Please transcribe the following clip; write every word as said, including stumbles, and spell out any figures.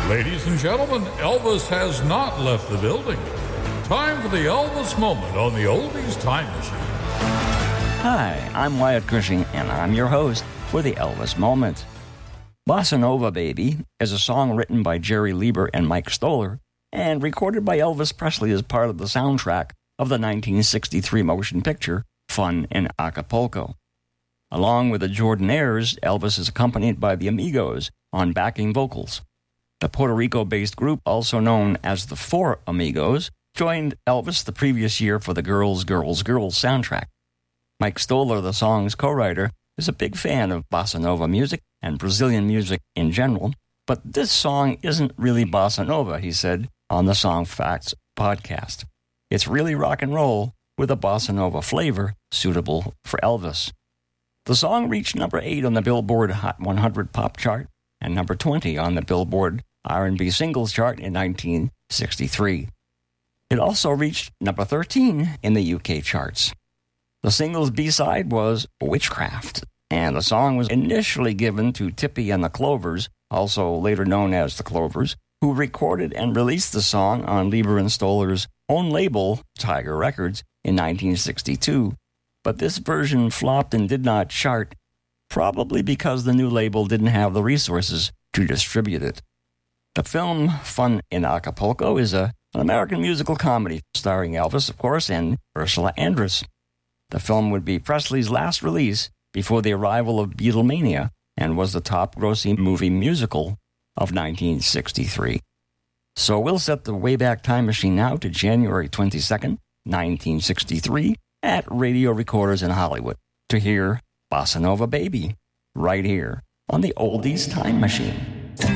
Ladies and gentlemen, Elvis has not left the building. Time for the Elvis Moment on the Oldies Time Machine. Hi, I'm Wyatt Cushing, and I'm your host for the Elvis Moment. Bossa Nova Baby is a song written by Jerry Leiber and Mike Stoller and recorded by Elvis Presley as part of the soundtrack of the nineteen sixty-three motion picture Fun in Acapulco. Along with the Jordanaires, Elvis is accompanied by the Amigos on backing vocals. The Puerto Rico-based group, also known as the Four Amigos, joined Elvis the previous year for the Girls, Girls, Girls soundtrack. Mike Stoller, the song's co-writer, is a big fan of bossa nova music and Brazilian music in general, but this song isn't really bossa nova, he said on the Song Facts podcast. It's really rock and roll with a bossa nova flavor suitable for Elvis. The song reached number eight on the Billboard Hot one hundred pop chart and number twenty on the Billboard R and B singles chart in nineteen sixty-three. It also reached number thirteen in the U K charts. The single's B-side was Witchcraft, and the song was initially given to Tippy and the Clovers, also later known as the Clovers, who recorded and released the song on Leiber and Stoller's own label, Tiger Records, in nineteen sixty-two. But this version flopped and did not chart, probably because the new label didn't have the resources to distribute it. The film Fun in Acapulco is a, an American musical comedy starring Elvis, of course, and Ursula Andress. The film would be Presley's last release before the arrival of Beatlemania and was the top-grossing movie musical of nineteen sixty-three. So we'll set the Wayback Time Machine now to January twenty-second, nineteen sixty-three, at Radio Recorders in Hollywood to hear Bossa Nova Baby right here on the Oldies Time Machine.